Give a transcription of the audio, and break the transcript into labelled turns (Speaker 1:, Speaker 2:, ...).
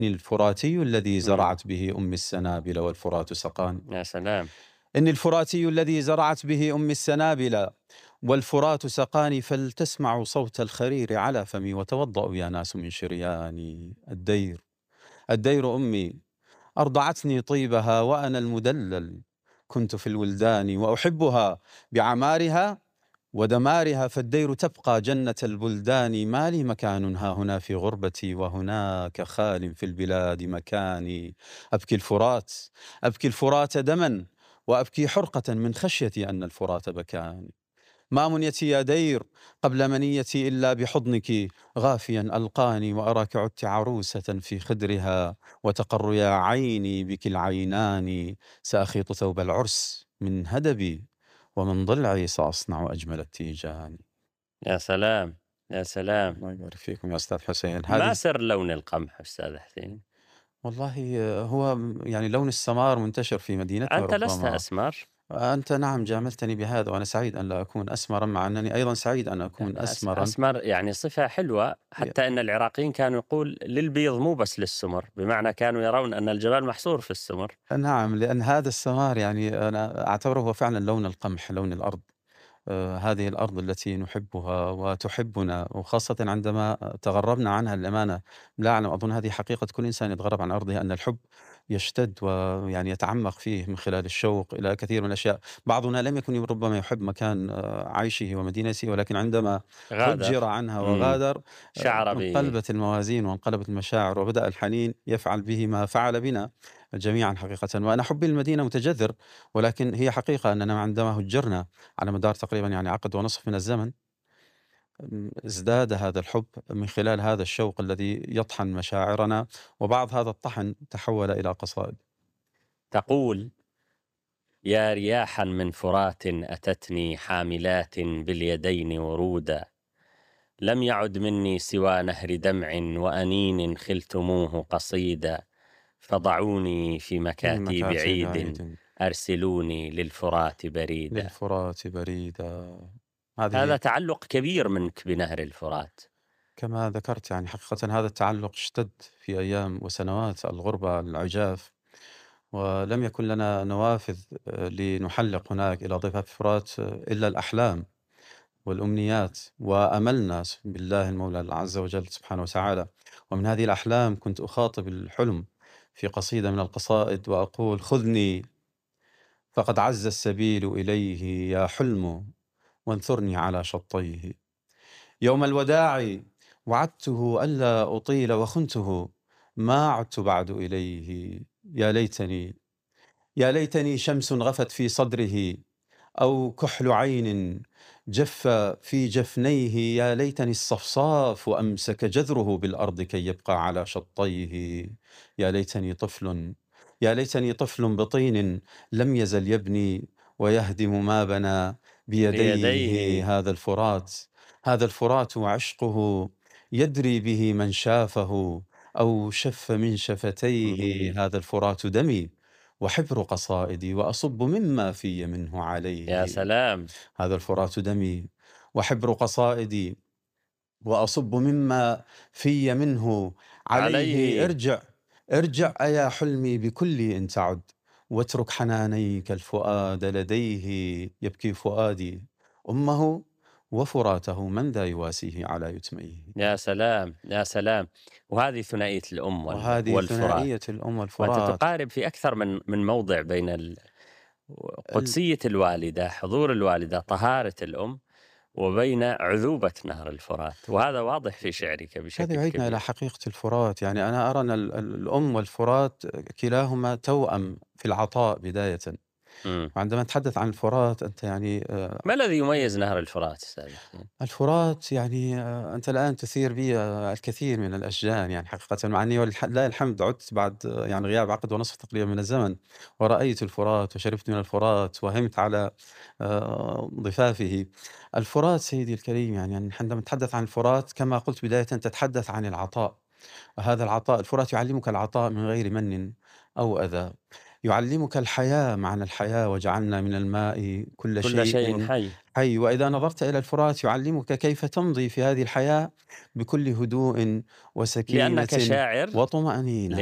Speaker 1: الفراتي الذي
Speaker 2: إمم.
Speaker 1: زرعت به أمي السنابل والفرات سقاني.
Speaker 2: يا سلام!
Speaker 1: إني الفراتي الذي زرعت به أمي السنابل والفرات سقاني، فلتسمعوا صوت الخرير على فمي وتوضأوا يا ناس من شرياني. الدير، الدير أمي أرضعتني طيبها وأنا المدلل، كنت في الولدان وأحبها بعمارها ودمارها، فالدير تبقى جنة البلدان. ما لي مكان ها هنا في غربتي وهناك خال في البلاد مكاني. أبكي الفرات، أبكي الفرات دما وأبكي حرقة من خشيتي أن الفرات بكاني. ما منيتي يا دير قبل منيتي إلا بحضنك غافيا ألقاني، وأراك عدت عروسة في خدرها وتقر يا عيني بك العينان. سأخيط ثوب العرس من هدبي ومن ضلعي سأصنع أجمل التيجان.
Speaker 2: يا سلام! يا سلام!
Speaker 1: الله يبارك فيكم يا أستاذ حسين.
Speaker 2: ما
Speaker 1: هذه
Speaker 2: سر لون القمح أستاذ حسين؟
Speaker 1: والله هو يعني لون السمار منتشر في مدينتنا
Speaker 2: أنت لست
Speaker 1: ربما.
Speaker 2: أسمر؟
Speaker 1: أنت نعم جاملتني بهذا، وأنا سعيد أن لا أكون أسمرا، مع أنني أيضا سعيد أن
Speaker 2: لا،
Speaker 1: أكون
Speaker 2: لا،
Speaker 1: أسمرا.
Speaker 2: أسمر يعني صفة حلوة، حتى إن العراقيين كانوا يقول للبيض مو بس للسمر، بمعنى كانوا يرون أن الجمال محصور في السمر.
Speaker 1: نعم، لأن هذا السمار يعني أنا أعتبره هو فعلًا لون القمح، لون الأرض. هذه الأرض التي نحبها وتحبنا، وخاصةً عندما تغربنا عنها للأمانة. لا أعلم، أظن هذه حقيقة كل إنسان يتغرب عن أرضه، أن الحب يشتد ويعني يتعمق فيه من خلال الشوق إلى كثير من الأشياء. بعضنا لم يكن ربما يحب مكان عيشه ومدينته، ولكن عندما
Speaker 2: غادر.
Speaker 1: هُجر عنها
Speaker 2: إمم.
Speaker 1: وغادر
Speaker 2: شعر
Speaker 1: انقلبت الموازين وانقلبت المشاعر، وبدأ الحنين يفعل به ما فعل بنا جميعًا حقيقةً. وأنا حُبّي للمدينة متجذر، ولكن هي حقيقة أننا عندما هُجرنا على مدار تقريبًا يعني عقد ونصف من الزمن، ازداد هذا الحب من خلال هذا الشوق الذي يطحن مشاعرنا، وبعض هذا الطحن تحول إلى قصائد.
Speaker 2: تقول: يا رياحا من فرات أتتني حاملات باليدين ورودا، لم يعد مني سوى نهر دمع وأنين خلتموه قصيدا، فضعوني في
Speaker 1: في
Speaker 2: مكاتيب
Speaker 1: مكاتب
Speaker 2: عيد،
Speaker 1: عيد
Speaker 2: أرسلوني للفرات بريدا.
Speaker 1: للفرات بريدا.
Speaker 2: هذا
Speaker 1: هذه
Speaker 2: تعلق كبير منك بنهر الفرات.
Speaker 1: كما ذكرت يعني حقيقة هذا التعلق اشتد في أيام وسنوات الغربة العجاف، ولم يكن لنا نوافذ لنحلق هناك إلى ضفاف الفرات إلا الأحلام والأمنيات وأملنا بالله المولى عز وجل سبحانه وتعالى. ومن هذه الأحلام كنت أخاطب الحلم في قصيدة من القصائد وأقول: خذني فقد عز السبيل إليه يا حلم، وانثرني على شطيه. يوم الوداع وعدته ألا أطيل وخنته، ما عدت بعد إليه. يا ليتني، يا ليتني شمس غفت في صدره، أو كحل عين جف في جفنيه. يا ليتني الصفصاف أمسك جذره بالأرض كي يبقى على شطيه. يا ليتني طفل، يا ليتني طفل بطين لم يزل يبني ويهدم ما بنى
Speaker 2: بيديه.
Speaker 1: بيديه. هذا الفرات، هذا الفرات وعشقه يدري به من شافه أو شف من
Speaker 2: مم.
Speaker 1: شفتيه. هذا الفرات دمي وحبر قصائدي وأصب مما في منه
Speaker 2: يا
Speaker 1: عليه.
Speaker 2: سلام.
Speaker 1: هذا الفرات دمي وحبر قصائدي وأصب مما في منه عليه.
Speaker 2: عليه.
Speaker 1: ارجع، ارجع أيا حلمي بكلي إن تعد، واترك حنانيك الفؤاد لديه. يبكي فؤادي أمه وفراته من ذا يواسيه على يتميه.
Speaker 2: يا سلام، يا سلام! وهذه ثنائية الأم
Speaker 1: وهذه
Speaker 2: والفرات.
Speaker 1: ثنائية الأم
Speaker 2: وأنت
Speaker 1: والفرات.
Speaker 2: تقارب في أكثر من موضع بين قدسية الوالدة، حضور الوالدة، طهارة الأم، وبين عذوبة نهر الفرات، وهذا واضح في شعرك
Speaker 1: هذا
Speaker 2: بشكل
Speaker 1: يعيدنا إلى
Speaker 2: كبير.
Speaker 1: حقيقة الفرات. يعني أنا أرى أن الأم والفرات كلاهما توأم في العطاء بداية.
Speaker 2: إمم.
Speaker 1: وعندما نتحدث عن الفرات أنت يعني
Speaker 2: ما الذي يميز نهر الفرات أستاذ حسين؟
Speaker 1: الفرات يعني أنت الآن تثير بي الكثير من الأشجان يعني حقيقة، مع أني لله الحمد عدت بعد يعني غياب عقد ونصف تقريبا من الزمن، ورأيت الفرات وشربت من الفرات وهمت على ضفافه. الفرات سيدي الكريم يعني عندما نتحدث عن الفرات كما قلت بداية تتحدث عن العطاء. هذا العطاء، الفرات يعلمك العطاء من غير من أو أذى. يعلمك الحياة، معنى الحياة، وجعلنا من الماء كل
Speaker 2: كل شيء
Speaker 1: شيء
Speaker 2: حي.
Speaker 1: حي. وإذا نظرت إلى الفرات يعلمك كيف تمضي في هذه الحياة بكل هدوء
Speaker 2: لأنك
Speaker 1: وسكينة
Speaker 2: شاعر
Speaker 1: وطمأنينة.